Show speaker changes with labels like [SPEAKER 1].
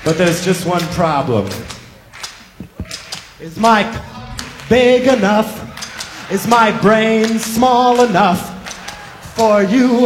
[SPEAKER 1] But there's just one problem. Is my big enough? Is my brain small enough for you